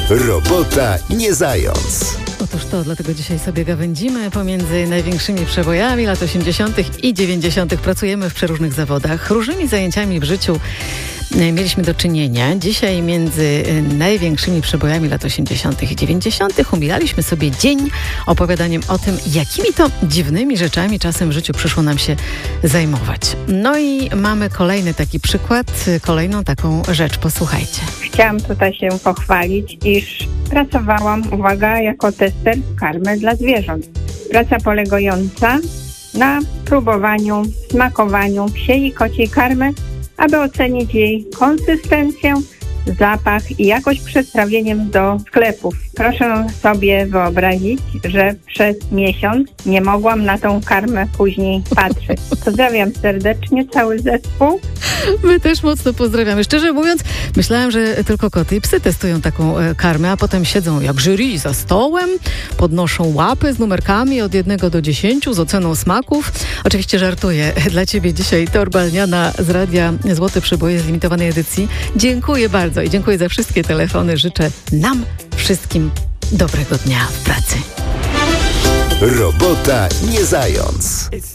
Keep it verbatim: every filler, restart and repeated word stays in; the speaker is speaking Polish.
Robota nie zając. Otóż to, dlatego dzisiaj sobie gawędzimy pomiędzy największymi przebojami lat osiemdziesiątych i dziewięćdziesiątych. Pracujemy w przeróżnych zawodach. Różnymi zajęciami w życiu mieliśmy do czynienia. Dzisiaj między największymi przebojami lat osiemdziesiątych i dziewięćdziesiątych umilaliśmy sobie dzień opowiadaniem o tym, jakimi to dziwnymi rzeczami czasem w życiu przyszło nam się zajmować. No i mamy kolejny taki przykład, kolejną taką rzecz. Posłuchajcie. Chciałam tutaj się pochwalić, iż pracowałam, uwaga, jako tester karmy dla zwierząt. Praca polegająca na próbowaniu, smakowaniu psiej i kociej karmy, aby ocenić jej konsystencję, zapach i jakość przed trafieniem do sklepów. Proszę sobie wyobrazić, że przez miesiąc nie mogłam na tą karmę później patrzeć. Pozdrawiam serdecznie cały zespół. My też mocno pozdrawiamy. Szczerze mówiąc, myślałam, że tylko koty i psy testują taką e, karmę, a potem siedzą jak jury za stołem, podnoszą łapy z numerkami od jednego do dziesięciu z oceną smaków. Oczywiście żartuję. Dla Ciebie dzisiaj Torba Lniana z Radia Złote Przeboje z limitowanej edycji. Dziękuję bardzo i dziękuję za wszystkie telefony. Życzę nam wszystkim dobrego dnia w pracy. Robota nie zając.